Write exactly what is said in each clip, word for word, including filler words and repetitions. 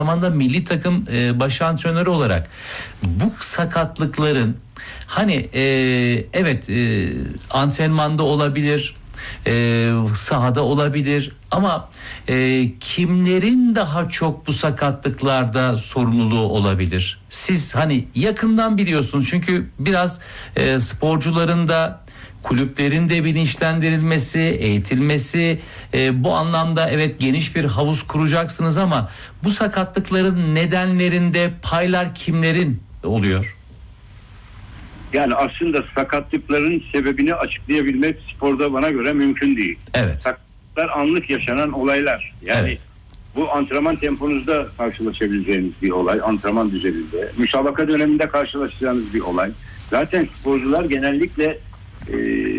zamanda milli takım e, baş antrenörü olarak bu sakatlıkların hani e, evet e, antrenmanda olabilir, e, sahada olabilir ama e, kimlerin daha çok bu sakatlıklarda sorumluluğu olabilir? Siz hani yakından biliyorsunuz çünkü biraz e, sporcuların da kulüplerin de bilinçlendirilmesi, eğitilmesi, e, bu anlamda evet geniş bir havuz kuracaksınız ama bu sakatlıkların nedenlerinde paylar kimlerin oluyor? Yani aslında sakatlıkların sebebini açıklayabilmek sporda bana göre mümkün değil. Evet. Sakatlıklar anlık yaşanan olaylar. Yani evet. bu antrenman temponuzda karşılaşabileceğiniz bir olay, antrenman düzeninde, müsabaka döneminde karşılaşacağınız bir olay. Zaten sporcular genellikle e,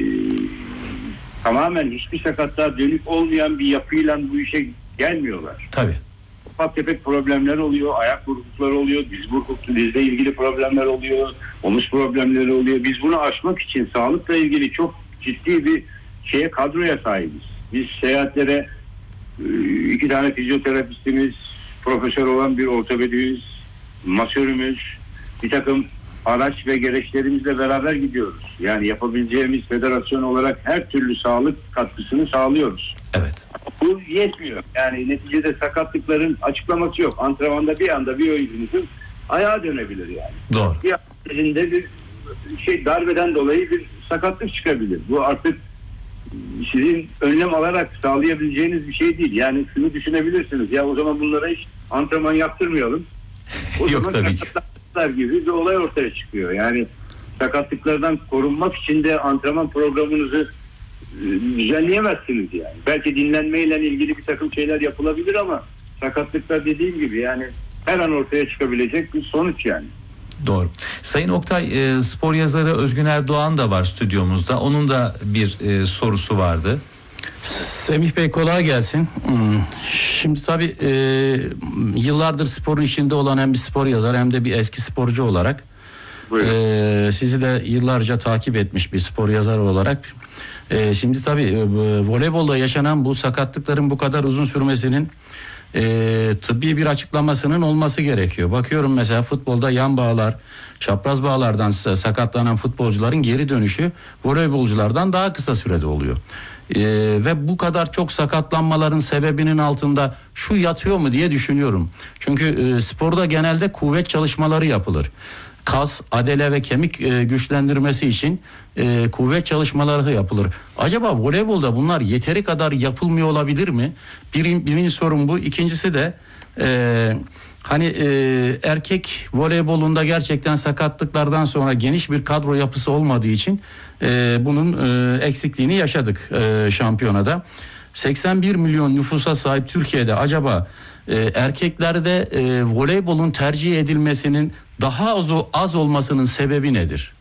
tamamen hiçbir sakatlığa dönük olmayan bir yapıyla bu işe gelmiyorlar. Tabii. Ufak tefek problemler oluyor, ayak burkulukları oluyor, diz burkulukları, dizle ilgili problemler oluyor, omuz problemleri oluyor. Biz bunu aşmak için sağlıkla ilgili çok ciddi bir şeye, kadroya sahibiz. Biz seyahatlere iki tane fizyoterapistimiz, profesör olan bir ortopedimiz, masörümüz, bir takım araç ve gereçlerimizle beraber gidiyoruz. Yani yapabileceğimiz federasyon olarak her türlü sağlık katkısını sağlıyoruz. Evet. Bu yetmiyor. Yani neticede sakatlıkların açıklaması yok. Antrenmanda bir anda bir oyuncunuzun ayağa dönebilir yani. Doğru. Bir elinde bir şey darbeden dolayı bir sakatlık çıkabilir. Bu artık sizin önlem alarak sağlayabileceğiniz bir şey değil. Yani şunu düşünebilirsiniz. Ya o zaman bunlara hiç antrenman yaptırmayalım. O Yok zaman tabii ki. gibi bir olay ortaya çıkıyor. Yani sakatlıklardan korunmak için de antrenman programınızı e, düzenleyemezsiniz yani. Belki dinlenmeyle ilgili bir takım şeyler yapılabilir ama sakatlıklar dediğim gibi yani her an ortaya çıkabilecek bir sonuç yani. Doğru. Sayın Oktay, e, spor yazarı Özgün Erdoğan da var stüdyomuzda. Onun da bir e, sorusu vardı. Semih Bey kolay gelsin. Şimdi tabii e, yıllardır sporun içinde olan hem bir spor yazar hem de bir eski sporcu olarak e, sizi de yıllarca takip etmiş bir spor yazarı olarak e, şimdi tabii e, voleybolda yaşanan bu sakatlıkların bu kadar uzun sürmesinin e, tıbbi bir açıklamasının olması gerekiyor. Bakıyorum mesela futbolda yan bağlar, çapraz bağlardan sakatlanan futbolcuların geri dönüşü voleybolculardan daha kısa sürede oluyor. Ee, ve bu kadar çok sakatlanmaların sebebinin altında şu yatıyor mu diye düşünüyorum. Çünkü e, sporda genelde kuvvet çalışmaları yapılır. Kas, adele ve kemik e, güçlendirmesi için e, kuvvet çalışmaları yapılır. Acaba voleybolda bunlar yeteri kadar yapılmıyor olabilir mi? Birin, birinci sorun bu. İkincisi de e, hani e, erkek voleybolunda gerçekten sakatlıklardan sonra geniş bir kadro yapısı olmadığı için e, bunun e, eksikliğini yaşadık e, şampiyonada. seksen bir milyon nüfusa sahip Türkiye'de acaba e, erkeklerde e, voleybolun tercih edilmesinin daha az, az olmasının sebebi nedir?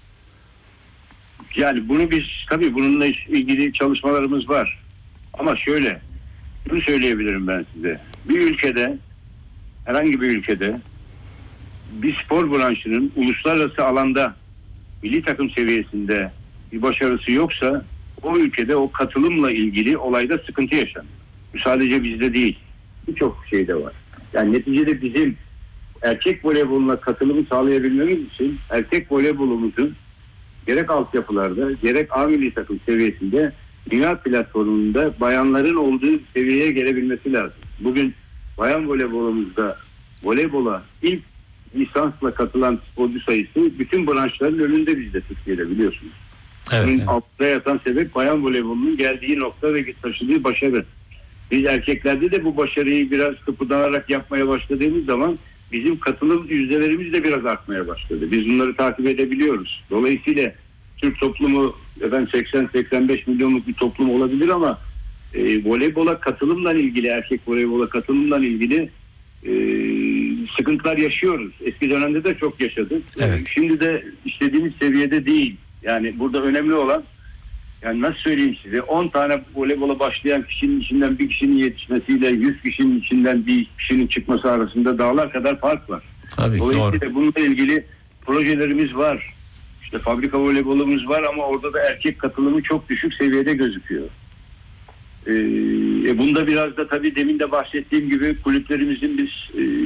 Yani bunu biz tabii bununla ilgili çalışmalarımız var. Ama şöyle, bunu söyleyebilirim ben size. Bir ülkede, herhangi bir ülkede bir spor branşının uluslararası alanda milli takım seviyesinde bir başarısı yoksa o ülkede o katılımla ilgili olayda sıkıntı yaşanır. Bu sadece bizde değil. Birçok şeyde var. Yani neticede bizim erkek voleyboluna katılımı sağlayabilmemiz için erkek voleybolumuzun gerek altyapılarda gerek A milli takım seviyesinde dünya platformunda bayanların olduğu seviyeye gelebilmesi lazım. Bugün bayan voleybolumuzda voleybola ilk lisansla katılan sporcu sayısı bütün branşların önünde bizde Türkiye'de biliyorsunuz. Evet, Bunun evet. altta yatan sebep bayan voleybolunun geldiği nokta ve taşıdığı başarı. Biz erkeklerde de bu başarıyı biraz kıpırdanarak yapmaya başladığımız zaman bizim katılım yüzdelerimiz de biraz artmaya başladı. Biz bunları takip edebiliyoruz. Dolayısıyla Türk toplumu efendim seksen seksen beş milyonluk bir toplum olabilir ama e, voleybola katılımla ilgili, erkek voleybola katılımla ilgili e, sıkıntılar yaşıyoruz. Eski dönemde de çok yaşadık. Evet. E, şimdi de istediğimiz seviyede değil. Yani burada önemli olan, yani nasıl söyleyeyim size, on tane voleybola başlayan kişinin içinden bir kişinin yetişmesiyle yüz kişinin içinden bir kişinin çıkması arasında dağlar kadar fark var. Tabii, Dolayısıyla doğru. bununla ilgili projelerimiz var. İşte fabrika voleybolumuz var ama orada da erkek katılımı çok düşük seviyede gözüküyor. Ee, E, bunda biraz da tabii demin de bahsettiğim gibi kulüplerimizin biz e,